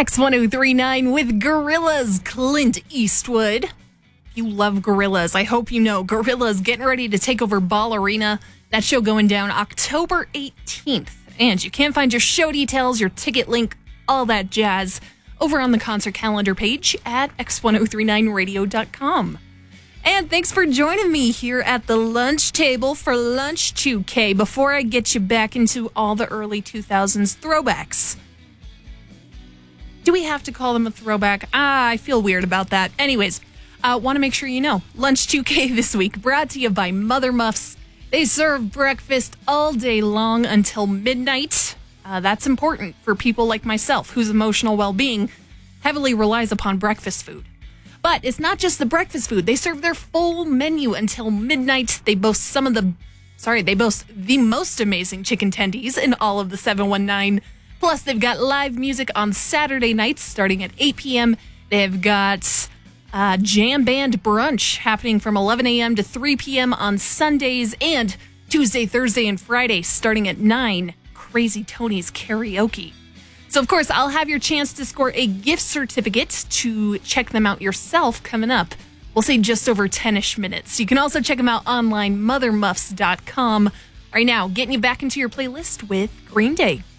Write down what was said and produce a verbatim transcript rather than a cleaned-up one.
X ten thirty-nine with Gorillaz, Clint Eastwood. You love Gorillaz. I hope you know Gorillaz getting ready to take over Ball Arena. That show going down October eighteenth. And you can find your show details, your ticket link, all that jazz over on the concert calendar page at x ten thirty-nine radio dot com. And thanks for joining me here at the lunch table for Lunch two K before I get you back into all the early two thousands throwbacks. Do we have to call them a throwback? Ah, I feel weird about that. Anyways, I uh, want to make sure you know, Lunch two K this week brought to you by Mother Muffs. They serve breakfast all day long until midnight. Uh, that's important for people like myself, whose emotional well-being heavily relies upon breakfast food. But it's not just the breakfast food. They serve their full menu until midnight. They boast some of the, sorry, they boast the most amazing chicken tendies in all of the seven one nine. Plus, they've got live music on Saturday nights starting at eight p.m. They've got uh, jam band brunch happening from eleven a.m. to three p.m. on Sundays, and Tuesday, Thursday, and Friday starting at nine. Crazy Tony's karaoke. So, of course, I'll have your chance to score a gift certificate to check them out yourself coming up. We'll say just over ten-ish minutes. You can also check them out online, mother muffs dot com. Right now, getting you back into your playlist with Green Day.